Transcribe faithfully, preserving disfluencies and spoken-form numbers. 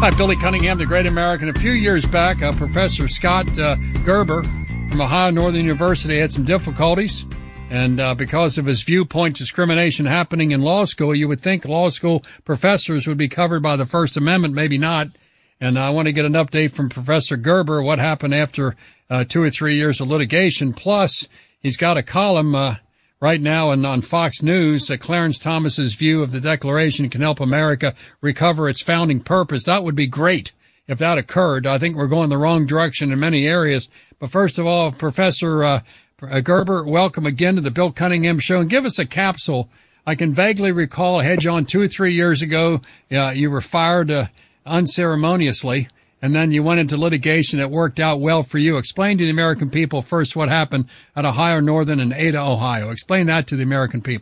Hi, Billy Cunningham, the Great American. A few years back, uh, Professor Scott uh, Gerber from Ohio Northern University had some difficulties. And uh, because of his viewpoint discrimination happening in law school, you would think law school professors would be covered by the First Amendment. Maybe not. And I want to get an update from Professor Gerber, what happened after uh, two or three years of litigation. Plus, he's got a column uh, right now on, on Fox News, uh, Clarence Thomas's view of the Declaration can help America recover its founding purpose. That would be great if that occurred. I think we're going the wrong direction in many areas. But first of all, Professor uh, Gerber, welcome again to the Bill Cunningham Show. And give us a capsule. I can vaguely recall, I had you on two or three years ago. Uh, you were fired uh, unceremoniously, and then you went into litigation that worked out well for you. Explain to the American people first what happened at Ohio Northern and Ada, Ohio. Explain that to the American people.